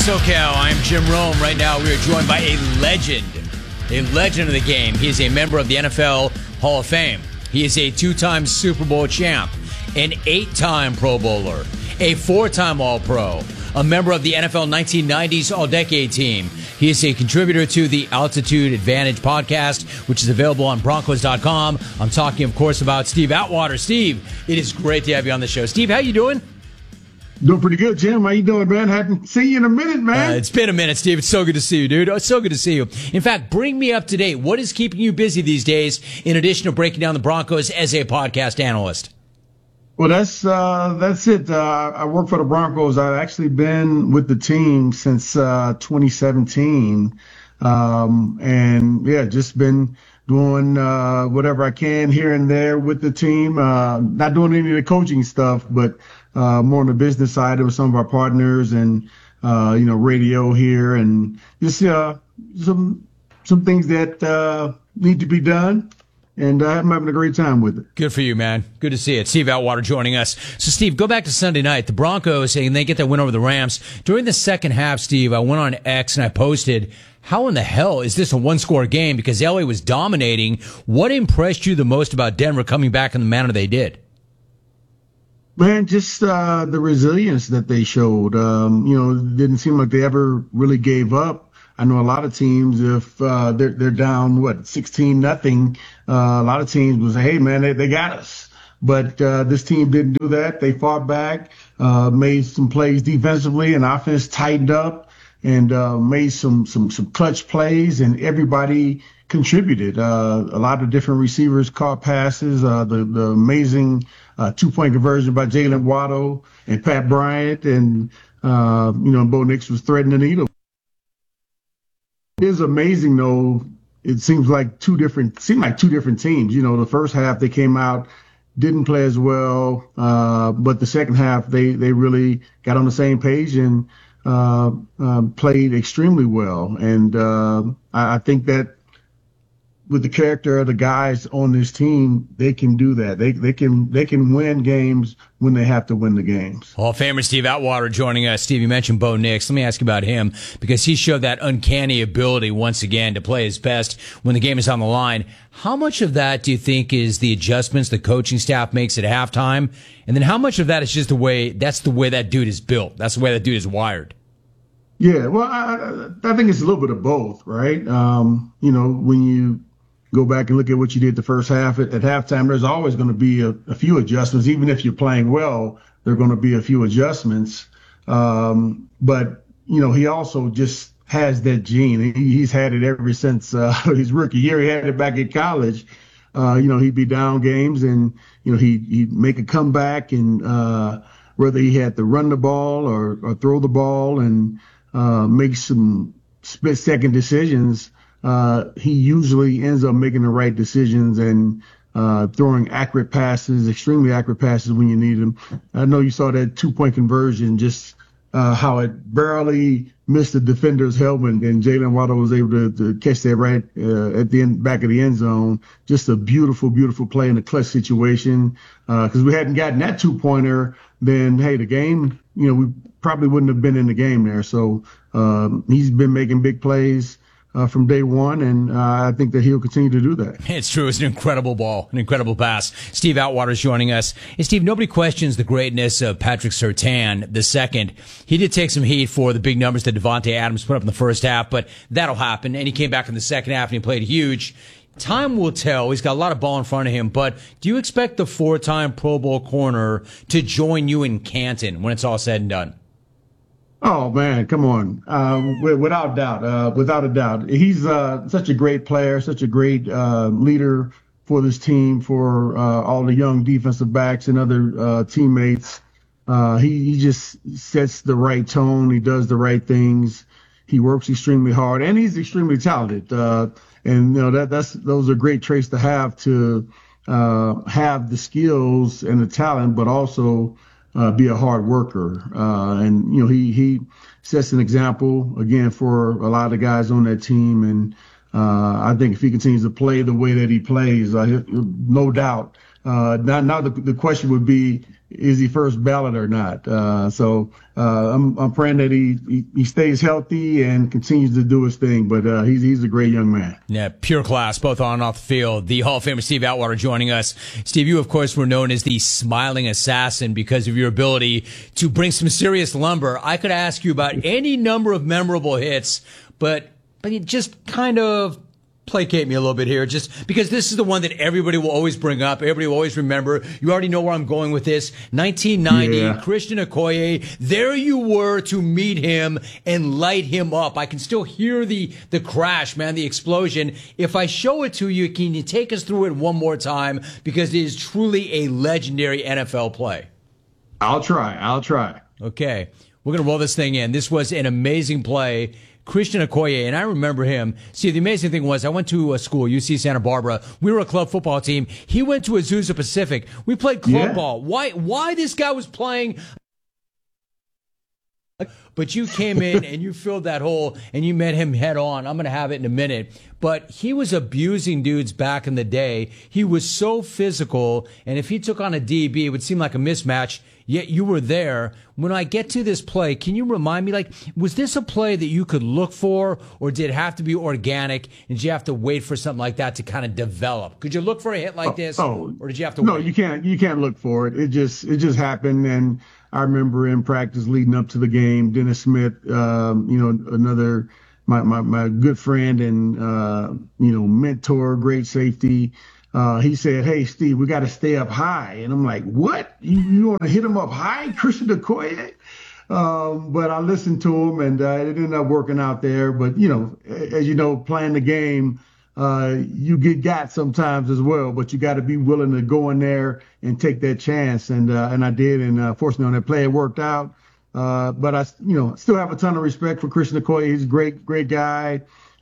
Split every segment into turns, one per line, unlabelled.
SoCal. I'm Jim Rome. Right now, we are joined by a legend of the game. He is a member of the NFL Hall of Fame. He is a two-time Super Bowl champ, an 8-time Pro Bowler, a 4-time All-Pro, a member of the NFL 1990s All-Decade team. He is a contributor to the Altitude Advantage podcast, which is available on Broncos.com. I'm talking, of course, about Steve Atwater. Steve, it is great to have you on the show. Steve, how you doing?
Doing pretty good, Jim. How you doing, man? Haven't seen you in a minute, man.
It's been a minute, Steve. It's so good to see you, dude. It's so good to see you. In fact, bring me up to date. What is keeping you busy these days, in addition to breaking down the Broncos as a podcast analyst?
Well, that's it. I work for the Broncos. I've actually been with the team since 2017, and yeah, just been doing whatever I can here and there with the team. Not doing any of the coaching stuff, but more on the business side with some of our partners and, radio here and just some things that need to be done. And I'm having a great time with it.
Good for you, man. Good to see it. Steve Atwater joining us. So, Steve, go back to Sunday night. The Broncos, and they get that win over the Rams. During the second half, Steve, I went on X and I posted, how in the hell is this a one-score game? Because LA was dominating. What impressed you the most about Denver coming back in the manner they did?
Man, just the resilience that they showed. It didn't seem like they ever really gave up. I know a lot of teams, if they're down 16-0, a lot of teams will say, "Hey, man, they got us." But this team didn't do that. They fought back, made some plays defensively, and offense tightened up and made some clutch plays, and everybody contributed. A lot of different receivers caught passes. The amazing 2-point conversion by Jalen Waddle and Pat Bryant, and Bo Nix was threading the needle. It is amazing, though. It seemed like two different teams. The first half they came out, didn't play as well, but the second half they really got on the same page and played extremely well. And I think that with the character of the guys on this team, they can do that. They can win games when they have to win the games.
Hall of Famer Steve Atwater joining us. Steve, you mentioned Bo Nix. Let me ask you about him, because he showed that uncanny ability once again to play his best when the game is on the line. How much of that do you think is the adjustments the coaching staff makes at halftime? And then how much of that is just the way that dude is built? That's the way that dude is wired.
Yeah, well, I think it's a little bit of both, right? When you go back and look at what you did the first half at halftime, there's always going to be a few adjustments. Even if you're playing well, there are going to be a few adjustments. But he also just has that gene. He's had it ever since his rookie year. He had it back in college. He'd be down games and, he'd make a comeback, and whether he had to run the ball or throw the ball and make some split-second decisions, he usually ends up making the right decisions and throwing accurate passes, extremely accurate passes when you need them. I know you saw that 2-point conversion, just how it barely missed the defender's helmet, and Jalen Waddle was able to catch that right at the back of the end zone. Just a beautiful, beautiful play in a clutch situation. Because we hadn't gotten that 2-pointer, then hey, the game, we probably wouldn't have been in the game there. So he's been making big plays from day one, and I think that he'll continue to do that.
It's true. It's an incredible ball, an incredible pass. Steve Atwater is joining us. Hey, Steve, nobody questions the greatness of Patrick Surtain II. He did take some heat for the big numbers that Davante Adams put up in the first half, but that'll happen. And he came back in the second half and he played huge. Time will tell. He's got a lot of ball in front of him, but do you expect the 4-time Pro Bowl corner to join you in Canton when it's all said and done?
Oh, man, come on. Without a doubt. He's such a great player, such a great leader for this team, for all the young defensive backs and other teammates. He just sets the right tone. He does the right things. He works extremely hard, and he's extremely talented. Those are great traits to have have the skills and the talent, but also be a hard worker. He sets an example, again, for a lot of the guys on that team. And I think if he continues to play the way that he plays, no doubt now the question would be, is he first ballot or not? I'm praying that he stays healthy and continues to do his thing. But he's a great young man.
Yeah, pure class, both on and off the field. The Hall of Famer Steve Atwater joining us. Steve, you of course were known as the smiling assassin because of your ability to bring some serious lumber. I could ask you about any number of memorable hits, but you just kind of placate me a little bit here, just because this is the one that everybody will always bring up. Everybody will always remember. You already know where I'm going with this. 1990, Christian Okoye. There you were to meet him and light him up. I can still hear the crash, man, the explosion. If I show it to you, can you take us through it one more time? Because it is truly a legendary NFL play.
I'll try.
Okay. We're going to roll this thing in. This was an amazing play. Christian Okoye, and I remember him. See, the amazing thing was I went to a school, UC Santa Barbara. We were a club football team. He went to Azusa Pacific. We played club ball. Why this guy was playing? But you came in and you filled that hole and you met him head on. I'm going to have it in a minute. But he was abusing dudes back in the day. He was so physical, and if he took on a DB, it would seem like a mismatch. Yet you were there. When I get to this play, can you remind me, was this a play that you could look for, or did it have to be organic, and did you have to wait for something like that to kind of develop? Could you look for a hit like this, or did you have to wait?
No, you can't look for it. It just happened, and I remember in practice leading up to the game, Dennis Smith, another my good friend and mentor, great safety. He said, "Hey, Steve, we got to stay up high." And I'm like, "What? You want to hit him up high, Christian Okoye?" But I listened to him, and it ended up working out there. But, as you know, playing the game, you get got sometimes as well. But you got to be willing to go in there and take that chance. And I did. And fortunately, on that play, it worked out. But I, still have a ton of respect for Christian Okoye. He's a great guy,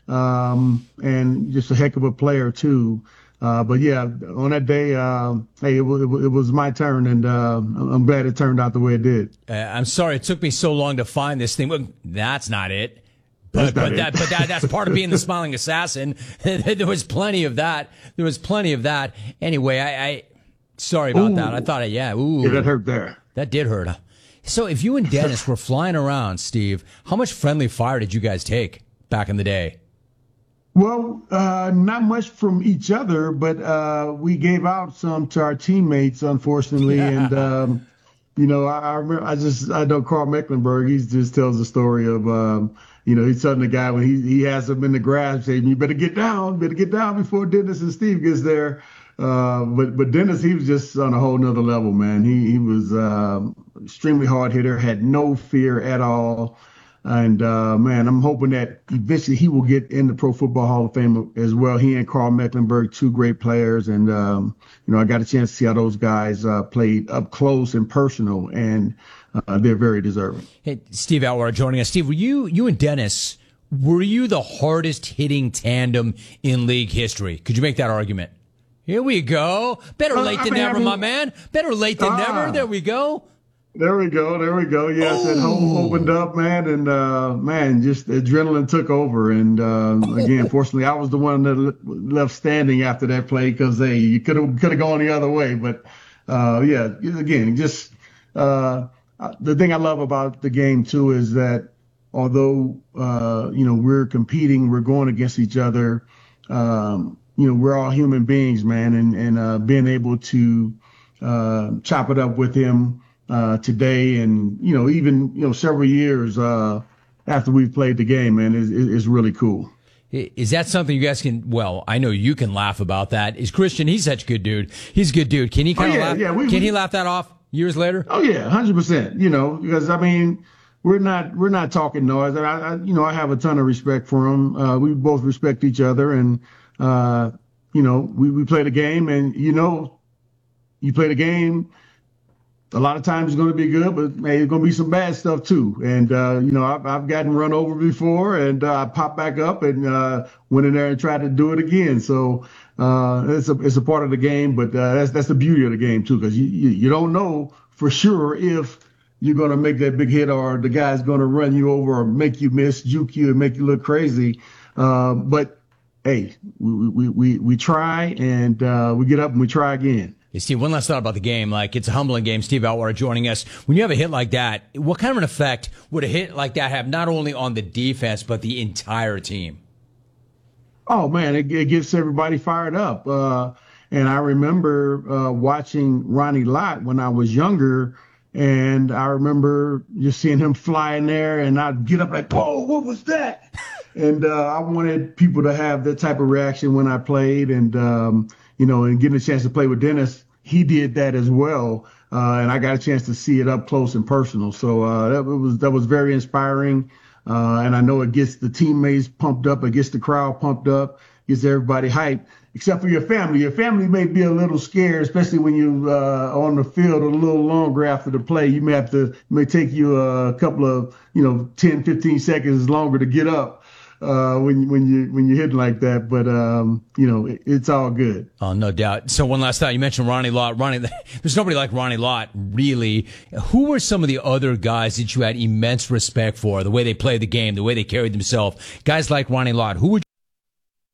and just a heck of a player, too. But yeah, on that day, hey, it was my turn, and I'm glad it turned out the way it did.
I'm sorry it took me so long to find this thing. Well, that's not it. But that's part of being the smiling assassin. There was plenty of that. Anyway, I sorry about that. I thought,
yeah, that hurt there.
That did hurt. So if you and Dennis were flying around, Steve, how much friendly fire did you guys take back in the day?
Well, not much from each other, but we gave out some to our teammates, unfortunately. And, I remember, I know Carl Mecklenburg, he just tells the story of, he's telling the guy when he has him in the grass, saying, "You better get down before Dennis and Steve gets there." But Dennis, he was just on a whole nother level, man. He was extremely hard hitter, had no fear at all. And, man, I'm hoping that eventually he will get in the Pro Football Hall of Fame as well. He and Carl Mecklenburg, two great players. And, I got a chance to see how those guys played up close and personal, and they're very deserving.
Hey, Steve Atwater joining us. Steve, were you and Dennis, were you the hardest hitting tandem in league history? Could you make that argument? Here we go. Better late than never, my man. Better late than never. There we go.
There we go. Yes, that home opened up, man, and just adrenaline took over. And again, fortunately, I was the one that left standing after that play because you could have gone the other way. But again, just the thing I love about the game too is that although we're competing, we're going against each other. We're all human beings, man, and being able to chop it up with him today, and even several years after we've played the game, man, is really cool.
Is that something you guys can? Well, I know you can laugh about that. Is Christian? He's such a good dude. He's a good dude. Can he kind of laugh? Yeah, can he laugh that off years later?
Oh yeah, 100%. Because I mean, we're not talking noise. I have a ton of respect for him. We both respect each other, and we play the game, and you play the game. A lot of times it's going to be good, but there's going to be some bad stuff too. And I've gotten run over before, and I popped back up and went in there and tried to do it again. So it's a part of the game, but that's the beauty of the game too, because you don't know for sure if you're going to make that big hit or the guy's going to run you over or make you miss, juke you, and make you look crazy. But hey, we try, and we get up and we try again.
Hey, Steve, one last thought about the game. Like, it's a humbling game. Steve Atwater joining us. When you have a hit like that, what kind of an effect would a hit like that have not only on the defense, but the entire team?
Oh, man, it gets everybody fired up. And I remember watching Ronnie Lott when I was younger, and I remember just seeing him fly in there, and I'd get up like, whoa, what was that? And I wanted people to have that type of reaction when I played, and and getting a chance to play with Dennis, he did that as well, and I got a chance to see it up close and personal. So that was very inspiring, and I know it gets the teammates pumped up, it gets the crowd pumped up, gets everybody hyped. Except for your family. Your family may be a little scared, especially when you on the field a little longer after the play. You may take you a couple of 10, 15 seconds longer to get up when you're hitting like that. But it's all good.
Oh, no doubt. So one last thought. You mentioned Ronnie Lott. There's nobody like Ronnie Lott, really. Who were some of the other guys that you had immense respect for? The way they played the game, the way they carried themselves. Guys like Ronnie Lott. Who would